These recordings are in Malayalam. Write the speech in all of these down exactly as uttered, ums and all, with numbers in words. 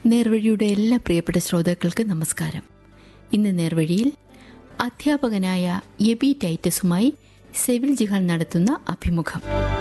നേർവഴിയുടെ എല്ലാ പ്രിയപ്പെട്ട ശ്രോതാക്കൾക്ക് നമസ്കാരം. ഇന്ന് നേർവഴിയിൽ അധ്യാപകനായ എബി ടൈറ്റസുമായി സെവിൽ ജിഹാൻ നടത്തുന്ന അഭിമുഖം.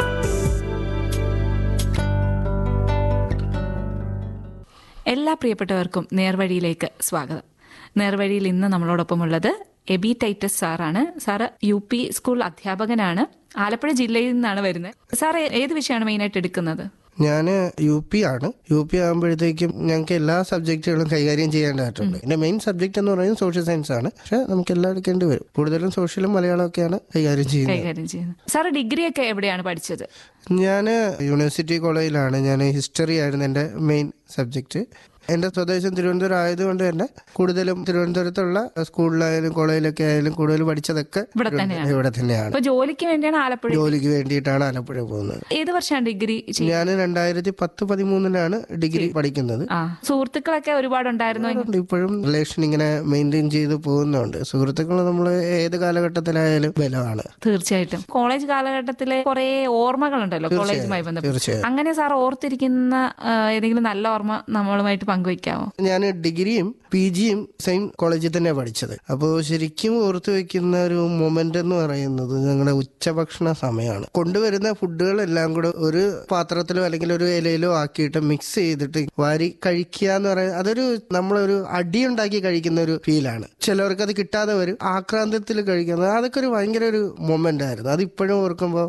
എല്ലാ പ്രിയപ്പെട്ടവർക്കും നേർവഴിയിലേക്ക് സ്വാഗതം. നേർവഴിയിൽ ഇന്ന് നമ്മളോടൊപ്പമുള്ളത് എബി ടൈറ്റസ് സാറാണ്. സാറ് യു പി സ്കൂൾ അധ്യാപകനാണ്. ആലപ്പുഴ ജില്ലയിൽ നിന്നാണ് വരുന്നത്. സാർ ഏത് വിഷയമാണ് മെയിനായിട്ട് എടുക്കുന്നത്? ഞാൻ യു പി ആണ്. യു പി ആകുമ്പോഴത്തേക്കും ഞങ്ങൾക്ക് എല്ലാ സബ്ജക്റ്റുകളും കൈകാര്യം ചെയ്യേണ്ടതായിട്ടുണ്ട്. എൻ്റെ മെയിൻ സബ്ജക്ട് എന്ന് പറയുന്നത് സോഷ്യൽ സയൻസ് ആണ്. പക്ഷെ നമുക്ക് എല്ലാം എടുക്കേണ്ടി വരും. കൂടുതലും സോഷ്യലും മലയാളം ഒക്കെയാണ് കൈകാര്യം ചെയ്യുന്നത്. കൈകാര്യം ചെയ്യുന്നത്. സാർ ഡിഗ്രി ഒക്കെ എവിടെയാണ് പഠിച്ചത്? ഞാൻ യൂണിവേഴ്സിറ്റി കോളേജിലാണ്. ഞാൻ ഹിസ്റ്ററി ആയിരുന്നു എൻ്റെ മെയിൻ സബ്ജക്റ്റ്. എൻ്റെ സ്വദേശം തിരുവനന്തപുരം ആയതുകൊണ്ട് തന്നെ കൂടുതലും തിരുവനന്തപുരത്തുള്ള സ്കൂളിലായാലും കോളേജിലൊക്കെ ആയാലും കൂടുതൽ പഠിച്ചതൊക്കെ ഇവിടെ തന്നെയാണ്. ജോലിക്ക് വേണ്ടിയാണ് ആലപ്പുഴ ജോലിക്ക് വേണ്ടിയിട്ടാണ് ആലപ്പുഴ പോകുന്നത്. ഏത് വർഷമാണ് ഡിഗ്രി? ഞാൻ രണ്ടായിരത്തി പത്ത് പതിമൂന്നിലാണ് ഡിഗ്രി പഠിക്കുന്നത്. സുഹൃത്തുക്കളൊക്കെ ഒരുപാടുണ്ടായിരുന്നു. ഇപ്പോഴും റിലേഷൻ ഇങ്ങനെ മെയിൻറ്റെയിൻ ചെയ്ത് പോകുന്നുണ്ട്. സുഹൃത്തുക്കൾ നമ്മൾ ഏത് കാലഘട്ടത്തിലായാലും ബലമാണ്. തീർച്ചയായിട്ടും. കോളേജ് കാലഘട്ടത്തിലെ കുറെ ഓർമ്മകളുണ്ടല്ലോ കോളേജുമായി ബന്ധപ്പെട്ട്. അങ്ങനെ സാർ ഓർത്തിരിക്കുന്ന ഏതെങ്കിലും നല്ല ഓർമ്മ നമ്മളുമായിട്ട് പങ്കുവയ്ക്കാമോ? ഞാൻ ഡിഗ്രിയും പി ജിയും സെയിം കോളേജിൽ തന്നെ പഠിച്ചത്. അപ്പോൾ ശരിക്കും ഓർത്തു വെക്കുന്ന ഒരു മൊമെന്റ് എന്ന് പറയുന്നത് ഞങ്ങളുടെ ഉച്ചഭക്ഷണ സമയമാണ്. കൊണ്ടുവരുന്ന ഫുഡുകളെല്ലാം കൂടെ ഒരു പാത്രത്തിലോ അല്ലെങ്കിൽ ഒരു ഇലയിലോ ആക്കിയിട്ട് മിക്സ് ചെയ്തിട്ട് വാരി കഴിക്കുക എന്ന് പറയുന്നത് അതൊരു നമ്മളൊരു അടിയുണ്ടാക്കി കഴിക്കുന്ന ഒരു ഫീലാണ്. ചിലവർക്ക് അത് കിട്ടാതെ വരും. ആക്രാന്തത്തിൽ കഴിക്കുന്നത് അതൊക്കെ ഒരു ഭയങ്കര ഒരു മൊമെന്റ് ആയിരുന്നു. അത് ഇപ്പോഴും ഓർക്കുമ്പോൾ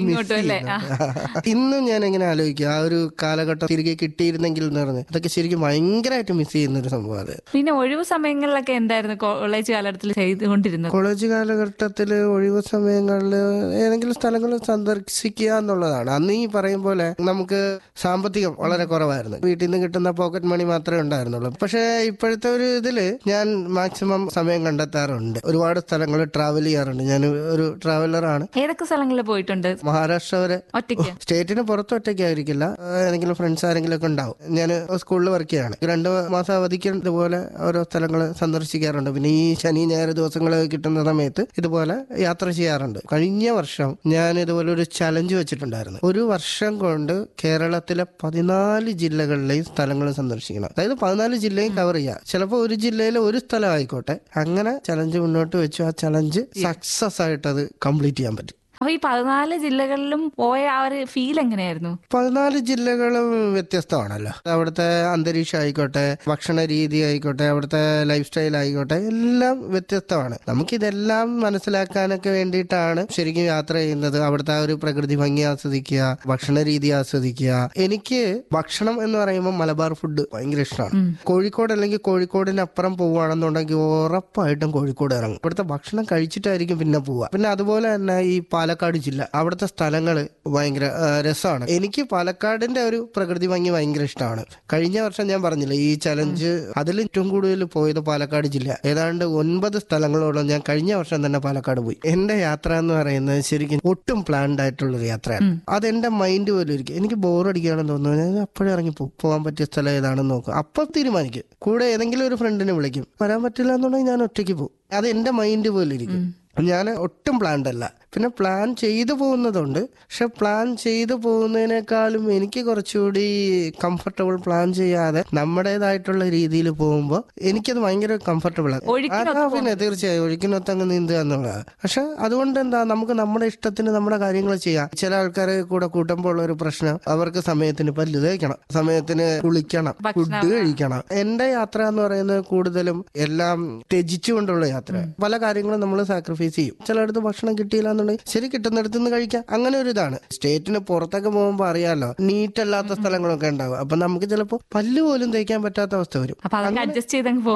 ഇന്നും ഞാൻ എങ്ങനെ ആലോചിക്കുക, ആ ഒരു കാലഘട്ടം തിരികെ കിട്ടിയിരുന്നെങ്കിൽ എന്ന് പറഞ്ഞ് അതൊക്കെ ശരിക്കും ഭയങ്കരമായിട്ട് മിസ് ചെയ്യുന്ന ഒരു സംഭവമാണ്. പിന്നെ ഒഴിവ് സമയങ്ങളിലൊക്കെ എന്തായിരുന്നു കോളേജ് കാലഘട്ടത്തിൽ ചെയ്തുകൊണ്ടിരുന്നത്? കോളേജ് കാലഘട്ടത്തിൽ ഒഴിവ് സമയങ്ങളിൽ ഏതെങ്കിലും സ്ഥലങ്ങൾ സന്ദർശിക്കുക എന്നുള്ളതാണ്. അന്ന് ഈ പറയും പോലെ നമുക്ക് സാമ്പത്തികം വളരെ കുറവായിരുന്നു. വീട്ടിൽ നിന്ന് കിട്ടുന്ന പോക്കറ്റ് മണി മാത്രമേ ഉണ്ടായിരുന്നുള്ളൂ. പക്ഷേ ഇപ്പോഴത്തെ ഒരു ഇതില് ഞാൻ മാക്സിമം സമയം കണ്ടെത്താറുണ്ട്. ഒരുപാട് സ്ഥലങ്ങൾ ട്രാവൽ ചെയ്യാറുണ്ട്. ഞാൻ ഒരു ട്രാവലറാണ്. ഏതൊക്കെ സ്ഥലങ്ങളിൽ പോയിട്ടുണ്ട്? മഹാരാഷ്ട്ര വരെ. ഒറ്റയ്ക്ക്? സ്റ്റേറ്റിന് പുറത്ത് ഒറ്റയ്ക്കായിരിക്കില്ല, ഏതെങ്കിലും ഫ്രണ്ട്സ് ആരെങ്കിലും ഒക്കെ ഉണ്ടാവും. ഞാൻ സ്കൂളിൽ വർക്ക് ചെയ്യാണ്. രണ്ടു മാസം അവധിക്ക് ഇതുപോലെ ഓരോ സ്ഥലങ്ങൾ സന്ദർശിക്കാറുണ്ട്. പിന്നെ ഈ ശനി ഞായർ ദിവസങ്ങൾ കിട്ടുന്ന സമയത്ത് ഇതുപോലെ യാത്ര ചെയ്യാറുണ്ട്. കഴിഞ്ഞ വർഷം ഞാൻ ഇതുപോലെ ഒരു ചലഞ്ച് വെച്ചിട്ടുണ്ടായിരുന്നു. ഒരു വർഷം കൊണ്ട് കേരളത്തിലെ പതിനാല് ജില്ലകളിലെയും സ്ഥലങ്ങൾ സന്ദർശിക്കണം. അതായത് പതിനാല് ജില്ലയും കവർ ചെയ്യുക. ചിലപ്പോൾ ഒരു ജില്ലയിലെ ഒരു സ്ഥലം ആയിക്കോട്ടെ. അങ്ങനെ ചലഞ്ച് മുന്നോട്ട് വെച്ചു. ആ ചലഞ്ച് സക്സസ് ആയിട്ട് അത് കംപ്ലീറ്റ് ചെയ്യാൻ പറ്റും. അപ്പൊ ഈ പതിനാല് ജില്ലകളിലും പോയ ആ ഒരു ഫീൽ എങ്ങനെയായിരുന്നു? പതിനാല് ജില്ലകളും വ്യത്യസ്തമാണല്ലോ. അവിടുത്തെ അന്തരീക്ഷം ആയിക്കോട്ടെ, ഭക്ഷണ രീതി ആയിക്കോട്ടെ, അവിടുത്തെ ലൈഫ് സ്റ്റൈൽ ആയിക്കോട്ടെ, എല്ലാം വ്യത്യസ്തമാണ്. നമുക്കിതെല്ലാം മനസ്സിലാക്കാനൊക്കെ വേണ്ടിയിട്ടാണ് ശരിക്കും യാത്ര ചെയ്യുന്നത്. അവിടുത്തെ ആ ഒരു പ്രകൃതി ഭംഗി ആസ്വദിക്കുക, ഭക്ഷണ രീതി ആസ്വദിക്കുക. എനിക്ക് ഭക്ഷണം എന്ന് പറയുമ്പോൾ മലബാർ ഫുഡ് ഭയങ്കര ഇഷ്ടമാണ്. കോഴിക്കോട് അല്ലെങ്കിൽ കോഴിക്കോടിനപ്പുറം പോവുകയാണെന്നുണ്ടെങ്കിൽ ഉറപ്പായിട്ടും കോഴിക്കോട് ഇറങ്ങും. ഇവിടുത്തെ ഭക്ഷണം കഴിച്ചിട്ടായിരിക്കും പിന്നെ പോവുക. പിന്നെ അതുപോലെ തന്നെ ഈ പാലക്കാട് ജില്ല, അവിടുത്തെ സ്ഥലങ്ങൾ ഭയങ്കര രസമാണ്. എനിക്ക് പാലക്കാടിന്റെ ഒരു പ്രകൃതി ഭംഗി ഭയങ്കര ഇഷ്ടമാണ്. കഴിഞ്ഞ വർഷം ഞാൻ പറഞ്ഞില്ല ഈ ചലഞ്ച്, അതിൽ ഏറ്റവും കൂടുതൽ പോയത് പാലക്കാട് ജില്ല. ഏതാണ്ട് ഒൻപത് സ്ഥലങ്ങളോളം ഞാൻ കഴിഞ്ഞ വർഷം തന്നെ പാലക്കാട് പോയി. എന്റെ യാത്ര എന്ന് പറയുന്നത് ശരിക്കും ഒട്ടും പ്ലാൻഡ് ആയിട്ടുള്ളൊരു യാത്രയാണ്. അതെന്റെ മൈൻഡ് പോലും ഇരിക്കും. എനിക്ക് ബോറടിക്കുകയാണെന്ന് തോന്നുന്നു, ഞാൻ അപ്പോഴും ഇറങ്ങി പോകും. പോകാൻ പറ്റിയ സ്ഥലം ഏതാണെന്ന് നോക്കും. അപ്പം തീരുമാനിക്കും. കൂടെ ഏതെങ്കിലും ഒരു ഫ്രണ്ടിനെ വിളിക്കും. വരാൻ പറ്റില്ല എന്നുണ്ടെങ്കിൽ ഞാൻ ഒറ്റയ്ക്ക് പോകും. അത് എന്റെ മൈൻഡ് പോലും ഇരിക്കും. ഞാൻ ഒട്ടും പ്ലാൻഡ് അല്ല. പിന്നെ പ്ലാൻ ചെയ്തു പോകുന്നതുണ്ട്. പക്ഷെ പ്ലാൻ ചെയ്തു പോകുന്നതിനേക്കാളും എനിക്ക് കുറച്ചുകൂടി കംഫർട്ടബിൾ പ്ലാൻ ചെയ്യാതെ നമ്മുടേതായിട്ടുള്ള രീതിയിൽ പോകുമ്പോൾ എനിക്കത് ഭയങ്കര കംഫർട്ടബിൾ ആണ്. പിന്നെ തീർച്ചയായും ഒഴുക്കിനൊത്തങ്ങ് നീന്തുക എന്നുള്ളതാണ്. പക്ഷെ അതുകൊണ്ട് എന്താ, നമുക്ക് നമ്മുടെ ഇഷ്ടത്തിന് നമ്മുടെ കാര്യങ്ങൾ ചെയ്യാം. ചില ആൾക്കാരെ കൂടെ കൂട്ടുമ്പോൾ ഉള്ള ഒരു പ്രശ്നം, അവർക്ക് സമയത്തിന് പല്ല് തേക്കണം, സമയത്തിന് കുളിക്കണം, ഫുഡ് കഴിക്കണം. എന്റെ യാത്ര എന്ന് പറയുന്നത് കൂടുതലും എല്ലാം ത്യജിച്ചുകൊണ്ടുള്ള യാത്ര. പല കാര്യങ്ങളും നമ്മൾ സാക്രിഫൈസ് ചെയ്യും. ചിലയിടത്ത് ഭക്ഷണം കിട്ടിയില്ല എന്നുണ്ടെങ്കിൽ ശരി, കിട്ടുന്നിടത്ത് നിന്ന് കഴിക്കാം. അങ്ങനെ ഒരു ഇതാണ്. സ്റ്റേറ്റിന് പുറത്തൊക്കെ പോകുമ്പോൾ അറിയാലോ, നീറ്റ് അല്ലാത്ത സ്ഥലങ്ങളൊക്കെ ഉണ്ടാവും. അപ്പൊ നമുക്ക് ചിലപ്പോൾ പല്ല് പോലും തേക്കാൻ പറ്റാത്ത അവസ്ഥ വരും. അതൊക്കെ അഡ്ജസ്റ്റ്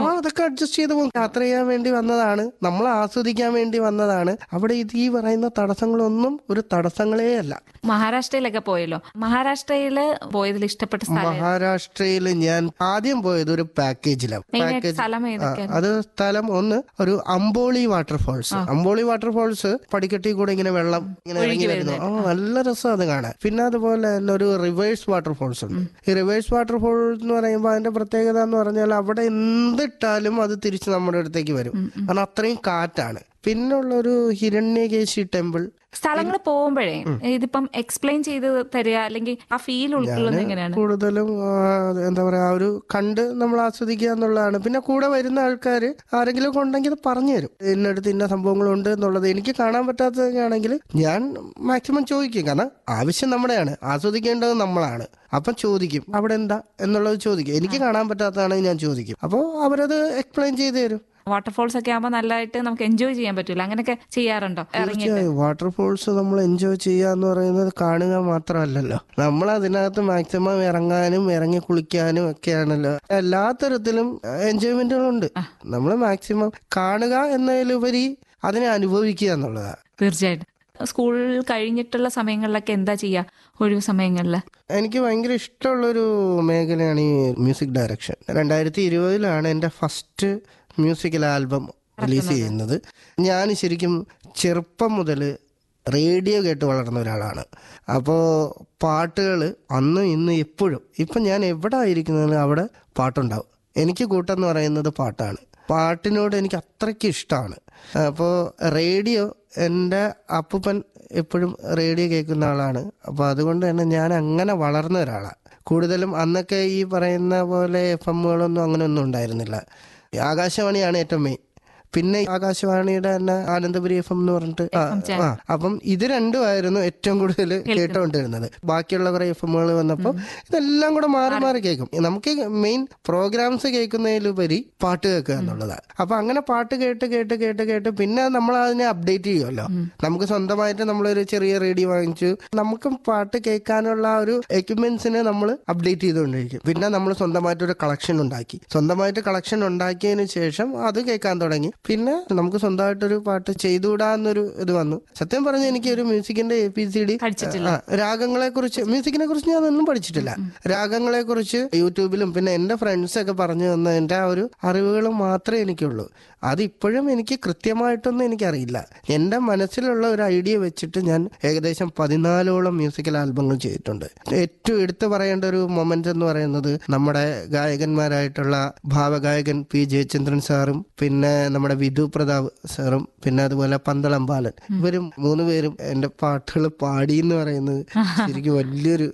ചെയ്ത് പോകും. യാത്ര ചെയ്യാൻ വേണ്ടി വന്നതാണ്, നമ്മൾ ആസ്വദിക്കാൻ വേണ്ടി വന്നതാണ്. അവിടെ ഇത് ഈ പറയുന്ന തടസ്സങ്ങളൊന്നും ഒരു തടസ്സങ്ങളേ അല്ല. മഹാരാഷ്ട്രയിലൊക്കെ പോയല്ലോ. മഹാരാഷ്ട്രയില് പോയതിൽ ഇഷ്ടപ്പെട്ട സ്ഥലം? മഹാരാഷ്ട്രയിൽ ഞാൻ ആദ്യം പോയത് ഒരു പാക്കേജിലാണ്. പാക്കേജ് അത് സ്ഥലം ഒന്ന് ഒരു അംബോളി വാട്ടർഫോൾസ്. അംബോളി വാട്ടർഫോൾസ് പടിക്കെട്ടി കൂടെ ഇങ്ങനെ വെള്ളം ഇങ്ങനെ ഇറങ്ങി വരുന്നു. ആ നല്ല രസം അത് കാണാൻ. പിന്നെ അതുപോലെ തന്നെ ഒരു റിവേഴ്സ് വാട്ടർഫോൾസ് ഉണ്ട്. ഈ റിവേഴ്സ് വാട്ടർഫോൾ എന്ന് പറയുമ്പോൾ അതിന്റെ പ്രത്യേകത എന്ന് പറഞ്ഞാൽ അവിടെ എന്തിട്ടാലും അത് തിരിച്ച് നമ്മുടെ അടുത്തേക്ക് വരും. കാരണം അത്രയും കാറ്റാണ്. പിന്നുള്ളൊരു ഹിരണ്യകേശി ടെമ്പിൾ, സ്ഥലങ്ങൾ പോകുമ്പോഴേ ഇതിപ്പം എക്സ്പ്ലെയിൻ ചെയ്ത് തരിക അല്ലെങ്കിൽ ആ ഫീൽ ഉൾക്കൊള്ളുന്നത് എങ്ങനെയാണ്? കൂടുതലും ആ, എന്താ പറയാ, ആ ഒരു കണ്ട് നമ്മൾ ആസ്വദിക്കുക എന്നുള്ളതാണ്. പിന്നെ കൂടെ വരുന്ന ആൾക്കാർ ആരെങ്കിലും ഒക്കെ ഉണ്ടെങ്കിൽ അത് പറഞ്ഞു തരും, ഇന്നടുത്ത് ഇന്ന സംഭവങ്ങളുണ്ട് എന്നുള്ളത്. എനിക്ക് കാണാൻ പറ്റാത്തതൊക്കെയാണെങ്കിൽ ഞാൻ മാക്സിമം ചോദിക്കും, കാരണം ആവശ്യം നമ്മുടെയാണ്, ആസ്വദിക്കേണ്ടത് നമ്മളാണ്. അപ്പം ചോദിക്കും അവിടെ എന്താ എന്നുള്ളത് ചോദിക്കും. എനിക്ക് കാണാൻ പറ്റാത്തതാണെങ്കിൽ ഞാൻ ചോദിക്കും, അപ്പോൾ അവരത് എക്സ്പ്ലെയിൻ ചെയ്ത് തരും. വാട്ടർഫോൾസ് ഒക്കെ ആകുമ്പോൾ നല്ലതായിട്ട് നമുക്ക് എൻജോയ് ചെയ്യാൻ പറ്റൂല, അങ്ങനെയൊക്കെ ചെയ്യാറുണ്ടോ? തീർച്ചയായും വാട്ടർഫോൾസ് നമ്മൾ എൻജോയ് ചെയ്യുക എന്ന് പറയുന്നത് കാണുക മാത്രമല്ലല്ലോ, നമ്മൾ അതിനകത്ത് മാക്സിമം ഇറങ്ങാനും ഇറങ്ങി കുളിക്കാനും ഒക്കെയാണല്ലോ. എല്ലാ തരത്തിലും എൻജോയ്മെന്റുകളുണ്ട്. നമ്മൾ മാക്സിമം കാണുക എന്നതിലുപരി അതിനെ അനുഭവിക്കുക എന്നുള്ളതാണ്. തീർച്ചയായിട്ടും. സ്കൂൾ കഴിഞ്ഞിട്ടുള്ള സമയങ്ങളിലൊക്കെ എന്താ ചെയ്യുക ഒഴിവ് സമയങ്ങളിൽ? എനിക്ക് ഭയങ്കര ഇഷ്ടമുള്ളൊരു മേഖലയാണ് ഈ മ്യൂസിക് ഡയറക്ഷൻ. രണ്ടായിരത്തി ഇരുപതിലാണ് എൻ്റെ ഫസ്റ്റ് മ്യൂസിക്കൽ ആൽബം റിലീസ് ചെയ്യുന്നത്. ഞാൻ ശരിക്കും ചെറുപ്പം മുതൽ റേഡിയോ കേട്ട് വളർന്ന ഒരാളാണ്. അപ്പോൾ പാട്ടുകൾ അന്ന് ഇന്ന് എപ്പോഴും, ഇപ്പം ഞാൻ എവിടെ ആയിരിക്കുന്നതിന് അവിടെ പാട്ടുണ്ടാവും. എനിക്ക് കൂട്ടെന്ന് പറയുന്നത് പാട്ടാണ്. പാട്ടിനോട് എനിക്ക് അത്രയ്ക്ക് ഇഷ്ടമാണ്. അപ്പോൾ റേഡിയോ, എൻ്റെ അപ്പൂപ്പൻ എപ്പോഴും റേഡിയോ കേൾക്കുന്ന ആളാണ്. അപ്പോൾ അതുകൊണ്ട് തന്നെ ഞാൻ അങ്ങനെ വളർന്ന ഒരാളാണ്. കൂടുതലും അന്നൊക്കെ ഈ പറയുന്ന പോലെ എഫ് എമ്മുകളൊന്നും അങ്ങനെയൊന്നും ഉണ്ടായിരുന്നില്ല. ആകാശവാണിയാണ് ഏറ്റവും മെയിൻ. പിന്നെ ആകാശവാണിയുടെ തന്നെ ആനന്ദപുരി എഫ് എം എന്ന് പറഞ്ഞിട്ട് ആ അപ്പം ഇത് രണ്ടുമായിരുന്നു ഏറ്റവും കൂടുതൽ കേട്ടുകൊണ്ടിരുന്നത്. ബാക്കിയുള്ള കുറെ എഫ് എമ്മുകൾ വന്നപ്പോൾ ഇതെല്ലാം കൂടെ മാറി മാറി കേൾക്കും. നമുക്ക് മെയിൻ പ്രോഗ്രാംസ് കേൾക്കുന്നതിലുപരി പാട്ട് കേൾക്കുക എന്നുള്ളതാണ്. അപ്പൊ അങ്ങനെ പാട്ട് കേട്ട് കേട്ട് കേട്ട് കേട്ട് പിന്നെ നമ്മൾ അതിനെ അപ്ഡേറ്റ് ചെയ്യുമല്ലോ. നമുക്ക് സ്വന്തമായിട്ട് നമ്മളൊരു ചെറിയ റേഡിയോ വാങ്ങിച്ചു, നമുക്ക് പാട്ട് കേൾക്കാനുള്ള ഒരു എക്യുപ്മെന്റ്സിനെ നമ്മൾ അപ്ഡേറ്റ് ചെയ്തുകൊണ്ടിരിക്കും. പിന്നെ നമ്മൾ സ്വന്തമായിട്ടൊരു കളക്ഷൻ ഉണ്ടാക്കി. സ്വന്തമായിട്ട് കളക്ഷൻ ഉണ്ടാക്കിയതിന് ശേഷം അത് കേൾക്കാൻ തുടങ്ങി. പിന്നെ നമുക്ക് സ്വന്തമായിട്ടൊരു പാട്ട് ചെയ്തുകൂടാന്നൊരു ഇത് വന്നു. സത്യം പറഞ്ഞ എനിക്ക് ഒരു മ്യൂസിക്കിന്റെ എ പി സി ഡി, രാഗങ്ങളെ കുറിച്ച്, മ്യൂസിക്കിനെ കുറിച്ച് ഞാൻ ഒന്നും പഠിച്ചിട്ടില്ല. രാഗങ്ങളെ കുറിച്ച് യൂട്യൂബിലും പിന്നെ എന്റെ ഫ്രണ്ട്സ് ഒക്കെ പറഞ്ഞു തന്നതിന്റെ ആ ഒരു അറിവുകൾ മാത്രമേ എനിക്കുള്ളൂ. അതിപ്പോഴും എനിക്ക് കൃത്യമായിട്ടൊന്നും എനിക്കറിയില്ല. എൻ്റെ മനസ്സിലുള്ള ഒരു ഐഡിയ വെച്ചിട്ട് ഞാൻ ഏകദേശം പതിനാലോളം മ്യൂസിക്കൽ ആൽബങ്ങൾ ചെയ്തിട്ടുണ്ട്. ഏറ്റവും എടുത്തു പറയേണ്ട ഒരു മൊമെന്റ് എന്ന് പറയുന്നത് നമ്മുടെ ഗായകന്മാരായിട്ടുള്ള ഭാവഗായകൻ പി ജയചന്ദ്രൻ സാറും പിന്നെ നമ്മുടെ വിധു പ്രതാപ് സാറും പിന്നെ അതുപോലെ പന്തളം ബാലൻ, ഇവരും മൂന്ന് പേരും എന്റെ പാട്ടുകൾ പാടി എന്ന് പറയുന്നത് ശരിക്കും വലിയൊരു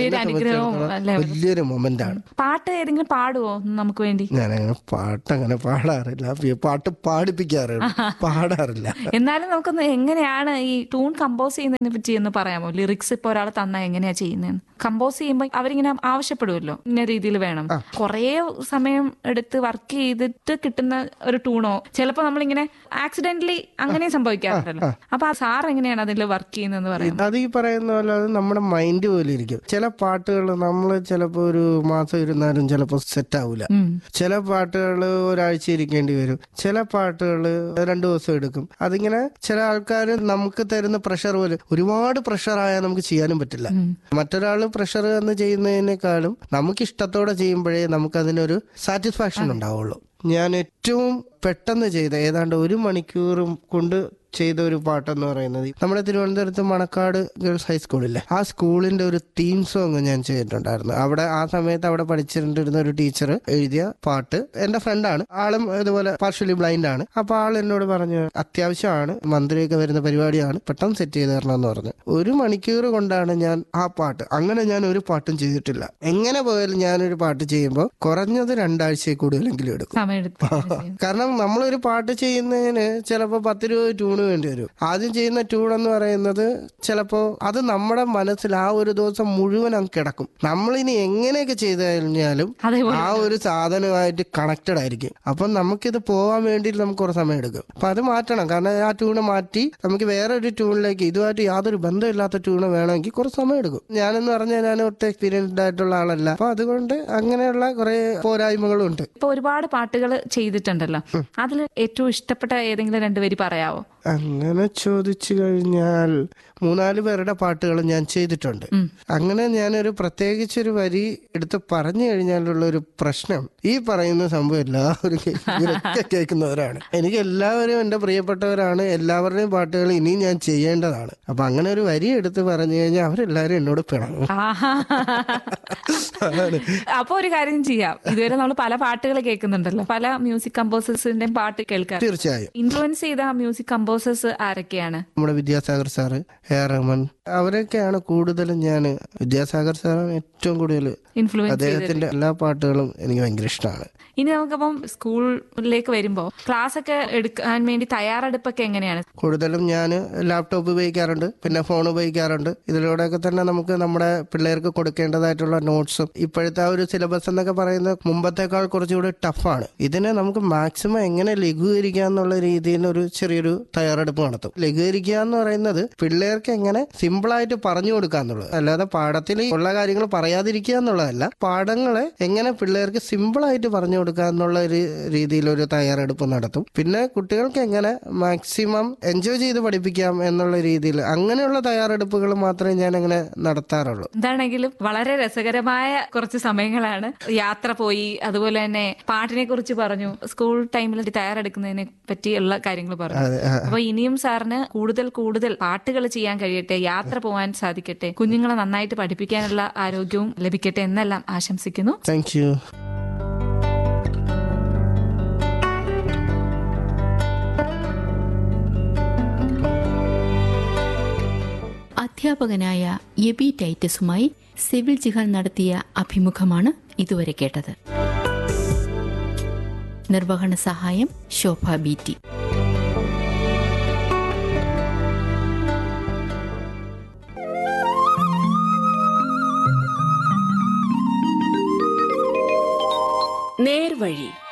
വലിയൊരു മൊമെന്റ് ആണ്. പാട്ട് ഏതെങ്കിലും പാടുവോ നമുക്ക് വേണ്ടി? ഞാനങ്ങനെ പാട്ട് അങ്ങനെ പാടാറില്ല, പാട്ട് പാടിപ്പിക്കാറില്ല, പാടാറില്ല. എന്നാലും നമുക്കൊന്ന് എങ്ങനെയാണ് ഈ ട്യൂൺ കമ്പോസ് ചെയ്യുന്നതിനെ പറ്റി ഒന്ന് പറയാമോ? ലിറിക്സ് ഇപ്പൊ ഒരാൾ തന്നാ എങ്ങനെയാ ചെയ്യുന്നതെന്ന്? കമ്പോസ് ചെയ്യുമ്പോൾ അവരിങ്ങനെ ആവശ്യപ്പെടുമല്ലോ ഇന്ന രീതിയിൽ വേണം. കുറേ സമയം എടുത്ത് വർക്ക് ചെയ്തിട്ട് കിട്ടുന്ന ഒരു ട്യൂണോ ചിലപ്പോ നമ്മളിങ്ങനെ ആക്സിഡന്റലി അങ്ങനെ സംഭവിക്കാറുണ്ടല്ലോ. അപ്പൊ ആ സാർ എങ്ങനെയാണ് അതിൽ വർക്ക് ചെയ്യുന്നതെന്ന് പറയുന്നത്? അത് ഈ പറയുന്ന പോലെ അത് നമ്മുടെ മൈൻഡ് പോലെ ഇരിക്കും. ചില പാട്ടുകൾ നമ്മൾ ചിലപ്പോ ഒരു മാസം ഇരുന്നാലും ചിലപ്പോ സെറ്റ് ആവൂല. ചില പാട്ടുകൾ ഒരാഴ്ച ഇരിക്കേണ്ടി വരും. ചില പാട്ടുകൾ രണ്ടു ദിവസം എടുക്കും. അതിങ്ങനെ ചില ആൾക്കാർ നമുക്ക് തരുന്ന പ്രഷർ പോലെ, ഒരുപാട് പ്രഷർ ആയാൽ നമുക്ക് ചെയ്യാനും പറ്റില്ല. മറ്റൊരാൾ പ്രഷർ എന്ന് ചെയ്യുന്നതിനേക്കാളും നമുക്ക് ഇഷ്ടത്തോടെ ചെയ്യുമ്പോഴേ നമുക്ക് അതിനൊരു സാറ്റിസ്ഫാക്ഷൻ ഉണ്ടാവുള്ളൂ. ഞാൻ ഏറ്റവും പെട്ടെന്ന് ചെയ്ത ഏതാണ്ട് ഒരു മണിക്കൂറും കൊണ്ട് ചെയ്ത ഒരു പാട്ടെന്ന് പറയുന്നത് നമ്മുടെ തിരുവനന്തപുരത്ത് മണക്കാട് ഗേൾസ് ഹൈസ്കൂളില്ലേ, ആ സ്കൂളിന്റെ ഒരു തീം സോങ് ഞാൻ ചെയ്തിട്ടുണ്ടായിരുന്നു. അവിടെ ആ സമയത്ത് അവിടെ പഠിച്ചിട്ടുണ്ടിരുന്ന ഒരു ടീച്ചർ എഴുതിയ പാട്ട്. എന്റെ ഫ്രണ്ടാണ്, ആളും ഇതുപോലെ പാർഷ്യലി ബ്ലൈൻഡ് ആണ്. അപ്പൊ ആൾ എന്നോട് പറഞ്ഞു അത്യാവശ്യമാണ്, മന്ത്രിയൊക്കെ വരുന്ന പരിപാടിയാണ്, പെട്ടെന്ന് സെറ്റ് ചെയ്ത് തരണം എന്ന് പറഞ്ഞു. ഒരു മണിക്കൂർ കൊണ്ടാണ് ഞാൻ ആ പാട്ട്, അങ്ങനെ ഞാൻ ഒരു പാട്ടും ചെയ്തിട്ടില്ല. എങ്ങനെ പോയാലും ഞാനൊരു പാട്ട് ചെയ്യുമ്പോൾ കുറഞ്ഞത് രണ്ടാഴ്ചയിൽ കൂടുതലെങ്കിലും എടുക്കും. കാരണം നമ്മളൊരു പാട്ട് ചെയ്യുന്നതിന് ചിലപ്പോൾ പത്ത് രൂപ ട്യൂണ് വേണ്ടി വരും. ആദ്യം ചെയ്യുന്ന ട്യൂൺ എന്ന് പറയുന്നത് ചിലപ്പോ അത് നമ്മുടെ മനസ്സിൽ ആ ഒരു ദിവസം മുഴുവൻ അങ്ങ് കിടക്കും. നമ്മളിനി എങ്ങനെയൊക്കെ ചെയ്ത് കഴിഞ്ഞാലും ആ ഒരു സാധനമായിട്ട് കണക്റ്റഡ് ആയിരിക്കും. അപ്പം നമുക്കിത് പോകാൻ വേണ്ടി നമുക്ക് കുറച്ച് സമയം എടുക്കും. അപ്പൊ അത് മാറ്റണം. കാരണം ആ ട്യൂണ് മാറ്റി നമുക്ക് വേറെ ഒരു ട്യൂണിലേക്ക്, ഇതുമായിട്ട് യാതൊരു ബന്ധമില്ലാത്ത ട്യൂണ് വേണമെങ്കിൽ കുറച്ച് സമയം എടുക്കും. ഞാനെന്ന് പറഞ്ഞാൽ ഞാൻ ഒട്ടും എക്സ്പീരിയൻസ്ഡ് ആയിട്ടുള്ള ആളല്ല. അപ്പൊ അതുകൊണ്ട് അങ്ങനെയുള്ള കുറെ പോരായ്മകളും ഉണ്ട്. ഇപ്പൊ ഒരുപാട് പാട്ടുകൾ ചെയ്തിട്ടുണ്ടല്ലോ, അതിൽ ഏറ്റവും ഇഷ്ടപ്പെട്ട ഏതെങ്കിലും രണ്ടുപേര് പറയാവോ? അങ്ങനെ ചോദിച്ചു കഴിഞ്ഞാൽ മൂന്നാല് പേരുടെ പാട്ടുകൾ ഞാൻ ചെയ്തിട്ടുണ്ട്. അങ്ങനെ ഞാനൊരു പ്രത്യേകിച്ചൊരു വരി എടുത്ത് പറഞ്ഞു കഴിഞ്ഞാലുള്ള ഒരു പ്രശ്നം, ഈ പറയുന്ന സംഭവം എല്ലാവരും ഇവരൊക്കെ കേൾക്കുന്നവരാണ്. എനിക്ക് എല്ലാവരും എന്റെ പ്രിയപ്പെട്ടവരാണ്. എല്ലാവരുടെയും പാട്ടുകൾ ഇനിയും ഞാൻ ചെയ്യേണ്ടതാണ്. അപ്പൊ അങ്ങനെ ഒരു വരി എടുത്ത് പറഞ്ഞു കഴിഞ്ഞാൽ അവരെല്ലാരും എന്നോട് പിണങ്ങും. അപ്പൊ ഒരു കാര്യം ചെയ്യാം, ഇതുവരെ നമ്മൾ പല പാട്ടുകൾ കേൾക്കുന്നുണ്ടല്ലോ, പല മ്യൂസിക് കമ്പോസേഴ്സിന്റെയും പാട്ട് കേൾക്കാം. തീർച്ചയായും ഇൻഫ്ലുവൻസ് ചെയ്ത മ്യൂസിക് കമ്പോസേഴ്സ് കമ്പോസേഴ്സ് ആരൊക്കെയാണ്? നമ്മുടെ Vidyasagar sir, A R Rahman, അവരൊക്കെയാണ് കൂടുതലും. ഞാൻ വിദ്യാസാഗർ സാറാണ് ഏറ്റവും കൂടുതൽ. ഇൻഫ്ലുവൻസ് അദ്ദേഹത്തിന്റെ എല്ലാ പാട്ടുകളും എനിക്ക് ഭയങ്കര ഇഷ്ടമാണ്. ഇനി നമുക്കപ്പം സ്കൂളിലേക്ക് വരുമ്പോൾ ക്ലാസ് ഒക്കെ എടുക്കാൻ വേണ്ടി തയ്യാറെടുപ്പൊക്കെ എങ്ങനെയാണ്? കൂടുതലും ഞാൻ ലാപ്ടോപ്പ് ഉപയോഗിക്കാറുണ്ട്, പിന്നെ ഫോൺ ഉപയോഗിക്കാറുണ്ട്. ഇതിലൂടെയൊക്കെ തന്നെ നമുക്ക് നമ്മുടെ പിള്ളേർക്ക് കൊടുക്കേണ്ടതായിട്ടുള്ള നോട്ട്സും ഇപ്പോഴത്തെ ആ ഒരു സിലബസ് എന്നൊക്കെ പറയുന്നത് മുമ്പത്തേക്കാൾ കുറച്ചുകൂടി ടഫാണ്. ഇതിനെ നമുക്ക് മാക്സിമം എങ്ങനെ ലഘൂകരിക്കുക എന്നുള്ള രീതിയിൽ ഒരു ചെറിയൊരു തയ്യാറെടുപ്പ് നടത്തും. ലഘൂകരിക്കുക എന്ന് പറയുന്നത് പിള്ളേർക്ക് എങ്ങനെ സിമ്പിളായിട്ട് പറഞ്ഞു കൊടുക്കുക എന്നുള്ളത്, അല്ലാതെ പാഠത്തിൽ ഉള്ള കാര്യങ്ങൾ പറയാതിരിക്കുക എന്നുള്ളതല്ല. പാഠങ്ങളെ എങ്ങനെ പിള്ളേർക്ക് സിമ്പിളായിട്ട് പറഞ്ഞു കൊടുക്കുക എന്നുള്ള ഒരു രീതിയിൽ ഒരു തയ്യാറെടുപ്പ് നടത്തും. പിന്നെ കുട്ടികൾക്ക് എങ്ങനെ മാക്സിമം എൻജോയ് ചെയ്ത് പഠിപ്പിക്കാം എന്നുള്ള രീതിയിൽ അങ്ങനെയുള്ള തയ്യാറെടുപ്പുകൾ മാത്രമേ ഞാൻ അങ്ങനെ നടത്താറുള്ളൂ. എന്താണെങ്കിലും വളരെ രസകരമായ കുറച്ച് സമയങ്ങളാണ്. യാത്ര പോയി, അതുപോലെ തന്നെ പാട്ടിനെ കുറിച്ച് പറഞ്ഞു, സ്കൂൾ ടൈമിൽ തയ്യാറെടുക്കുന്നതിനെ പറ്റിയുള്ള കാര്യങ്ങൾ പറഞ്ഞു. അപ്പൊ ഇനിയും സാറിന് കൂടുതൽ കൂടുതൽ പാട്ടുകൾ ചെയ്യാൻ കഴിയട്ടെ, യാത്ര പോകാൻ സാധിക്കട്ടെ, കുഞ്ഞുങ്ങളെ നന്നായിട്ട് പഠിപ്പിക്കാനുള്ള ആരോഗ്യവും ലഭിക്കട്ടെ എന്നെല്ലാം ആശംസിക്കുന്നു. Thank you. അധ്യാപകനായ എബി ടൈറ്റസുമായി സെവിൽ ജിഹാൽ നടത്തിയ അഭിമുഖമാണ് ഇതുവരെ കേട്ടത്. നിർവഹണ സഹായം ശോഭ ബി ടി. നേർവഴി.